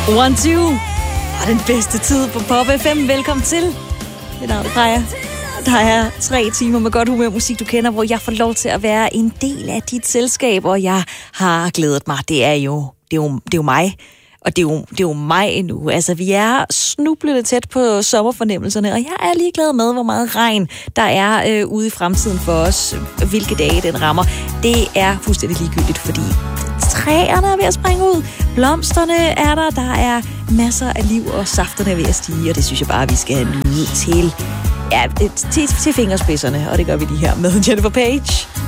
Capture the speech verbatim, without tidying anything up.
One, two. Og den bedste tid på Pop F M. Velkommen til. Mit navn er Freja. Der er tre timer med godt humør musik, du kender, hvor jeg får lov til at være en del af dit selskab, og jeg har glædet mig. Det er jo, det er jo, det er jo mig. Og det er, jo, det er jo mig nu. Altså, vi er snublende tæt på sommerfornemmelserne, og jeg er ligeglad med, hvor meget regn der er øh, ude i fremtiden for os. Hvilke dage den rammer. Det er fuldstændig ligegyldigt, fordi træerne er ved at springe ud. Blomsterne er der. Der er masser af liv, og safterne er ved at stige, og det synes jeg bare, vi skal nyde til, ja, til, til fingerspidserne. Og det gør vi lige her med Jennifer Page.